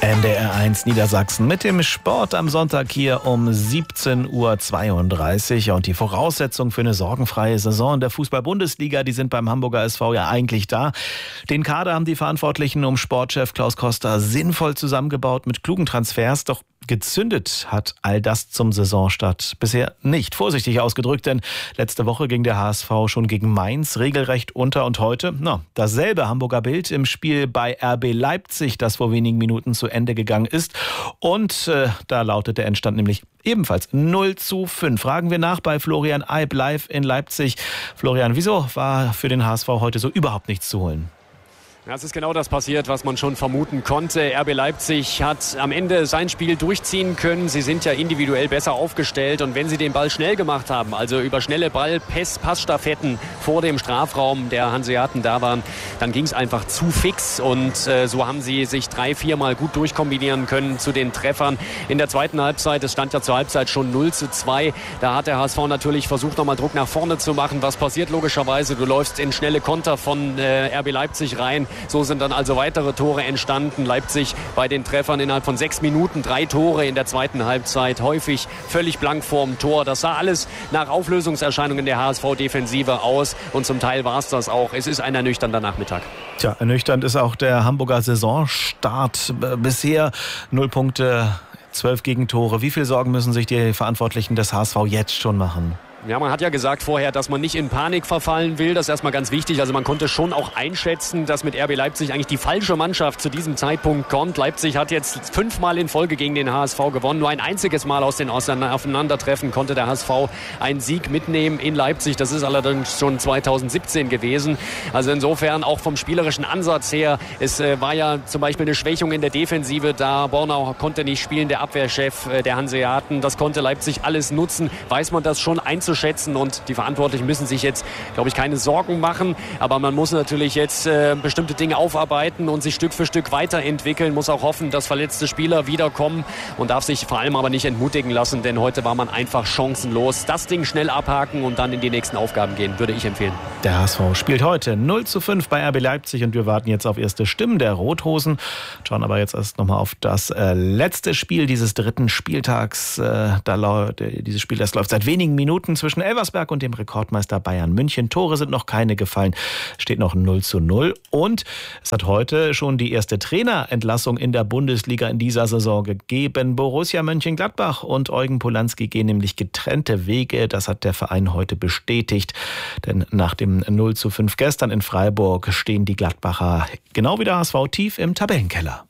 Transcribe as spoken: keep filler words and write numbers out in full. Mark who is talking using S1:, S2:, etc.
S1: N D R eins Niedersachsen mit dem Sport am Sonntag hier um siebzehn Uhr zweiunddreißig. Und die Voraussetzungen für eine sorgenfreie Saison in der Fußball-Bundesliga, die sind beim Hamburger S V ja eigentlich da. Den Kader haben die Verantwortlichen um Sportchef Klaus Koster sinnvoll zusammengebaut mit klugen Transfers. Doch gezündet hat all das zum Saisonstart bisher nicht. Vorsichtig ausgedrückt, denn letzte Woche ging der H S V schon gegen Mainz regelrecht unter. Und heute, na, dasselbe Hamburger Bild im Spiel bei R B Leipzig, das vor wenigen Minuten zu Ende gegangen ist. Und äh, da lautet der Endstand nämlich ebenfalls null zu fünf. Fragen wir nach bei Florian Eib live in Leipzig. Florian, wieso war für den H S V heute so überhaupt nichts zu holen?
S2: Ja, es ist genau das passiert, was man schon vermuten konnte. R B Leipzig hat am Ende sein Spiel durchziehen können. Sie sind ja individuell besser aufgestellt. Und wenn sie den Ball schnell gemacht haben, also über schnelle Ball-Passstaffetten vor dem Strafraum der Hanseaten da waren, dann ging es einfach zu fix. Und äh, so haben sie sich drei, viermal gut durchkombinieren können zu den Treffern. In der zweiten Halbzeit, es stand ja zur Halbzeit schon null zu zwei, da hat der H S V natürlich versucht, nochmal Druck nach vorne zu machen. Was passiert logischerweise? Du läufst in schnelle Konter von äh, R B Leipzig rein. So sind dann also weitere Tore entstanden. Leipzig bei den Treffern innerhalb von sechs Minuten, drei Tore in der zweiten Halbzeit, häufig völlig blank vorm Tor. Das sah alles nach Auflösungserscheinungen der H S V-Defensive aus und zum Teil war es das auch. Es ist ein ernüchternder Nachmittag.
S1: Tja, ernüchternd ist auch der Hamburger Saisonstart. Bisher null Punkte, zwölf Gegentore. Wie viel Sorgen müssen sich die Verantwortlichen des H S V jetzt schon machen?
S2: Ja, man hat ja gesagt vorher, dass man nicht in Panik verfallen will. Das ist erstmal ganz wichtig. Also man konnte schon auch einschätzen, dass mit R B Leipzig eigentlich die falsche Mannschaft zu diesem Zeitpunkt kommt. Leipzig hat jetzt fünfmal in Folge gegen den H S V gewonnen. Nur ein einziges Mal aus den Aufeinandertreffen konnte der H S V einen Sieg mitnehmen in Leipzig. Das ist allerdings schon zweitausendsiebzehn gewesen. Also insofern auch vom spielerischen Ansatz her. Es äh, war ja zum Beispiel eine Schwächung in der Defensive da. Bornau konnte nicht spielen, der Abwehrchef äh, der Hanseaten. Das konnte Leipzig alles nutzen. Weiß man das schon einzuschätzen. Schätzen und die Verantwortlichen müssen sich jetzt, glaube ich, keine Sorgen machen. Aber man muss natürlich jetzt äh, bestimmte Dinge aufarbeiten und sich Stück für Stück weiterentwickeln. Muss auch hoffen, dass verletzte Spieler wiederkommen und darf sich vor allem aber nicht entmutigen lassen, denn heute war man einfach chancenlos. Das Ding schnell abhaken und dann in die nächsten Aufgaben gehen, würde ich empfehlen.
S1: Der H S V spielt heute null zu fünf bei R B Leipzig und wir warten jetzt auf erste Stimmen der Rothosen. Schauen aber jetzt erst nochmal auf das äh, letzte Spiel dieses dritten Spieltags. Äh, da, dieses Spiel, das läuft seit wenigen Minuten zwischen Elversberg und dem Rekordmeister Bayern München. Tore sind noch keine gefallen, steht noch null zu null. Und es hat heute schon die erste Trainerentlassung in der Bundesliga in dieser Saison gegeben. Borussia Mönchengladbach und Eugen Polanski gehen nämlich getrennte Wege. Das hat der Verein heute bestätigt. Denn nach dem null zu fünf gestern in Freiburg stehen die Gladbacher genau wie der H S V tief im Tabellenkeller.